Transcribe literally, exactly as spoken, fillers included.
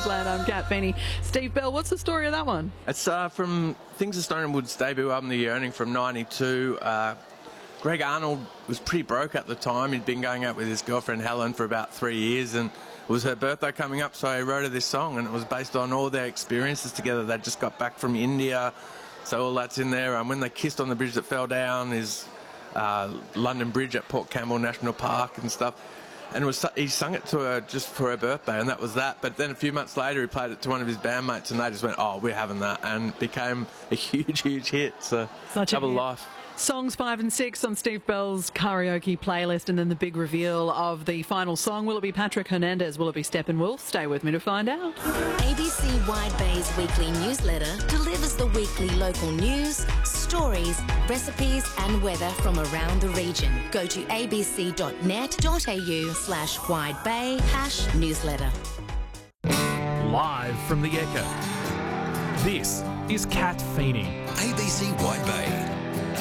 Queensland. I'm Kat Feeney. Steve Bell, what's the story of that one? It's uh, from Things of Stone and Wood's debut album, The Yearning, from ninety-two. Uh, Greg Arnold was pretty broke at the time. He'd been going out with his girlfriend Helen for about three years, and it was her birthday coming up, so he wrote her this song, and it was based on all their experiences together. They just got back from India, so all that's in there. And um, when they kissed on the bridge that fell down is uh, London Bridge at Port Campbell National Park and stuff. And it was, he sung it to her just for her birthday, and that was that. But then a few months later, he played it to one of his bandmates, and they just went, oh, we're having that, and it became a huge, huge hit. So, Such double a hit. life. Songs five and six on Steve Bell's karaoke playlist, and then the big reveal of the final song. Will it be Patrick Hernandez? Will it be Steppenwolf? Stay with me to find out. A B C Wide Bay's weekly newsletter delivers the weekly local news, stories, recipes and weather from around the region. Go to abc.net.au slash Wide Bay hash newsletter. Live from the Echo, this is Kat Feeney. A B C Wide Bay.